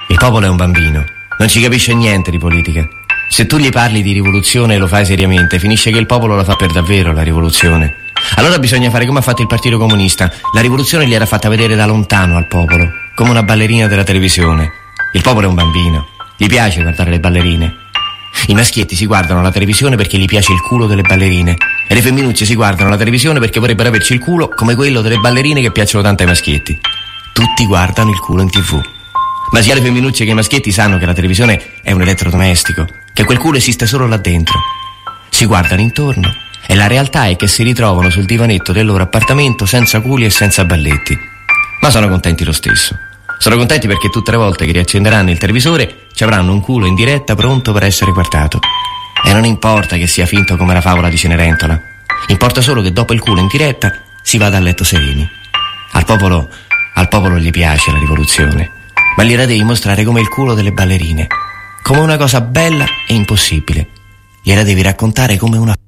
Il popolo è un bambino, non ci capisce niente di politica. Se tu gli parli di rivoluzione e lo fai seriamente, finisce che il popolo la fa per davvero, la rivoluzione. Allora bisogna fare come ha fatto il Partito Comunista. La rivoluzione gli era fatta vedere da lontano al popolo, come una ballerina della televisione. Il popolo è un bambino, gli piace guardare le ballerine. I maschietti si guardano la televisione perché gli piace il culo delle ballerine, e le femminucce si guardano la televisione perché vorrebbero averci il culo come quello delle ballerine che piacciono tanto ai maschietti. Tutti guardano il culo in TV. Ma sia le femminucce che i maschietti sanno che la televisione è un elettrodomestico, che quel culo esiste solo là dentro. Si guardano intorno e la realtà è che si ritrovano sul divanetto del loro appartamento senza culi e senza balletti. Ma sono contenti lo stesso. Sono contenti perché tutte le volte che riaccenderanno il televisore ci avranno un culo in diretta pronto per essere guardato. E non importa che sia finto come la favola di Cenerentola. Importa solo che dopo il culo in diretta si vada a letto sereni. Al popolo gli piace la rivoluzione, ma gliela devi mostrare come il culo delle ballerine, come una cosa bella e impossibile. Gliela devi raccontare come una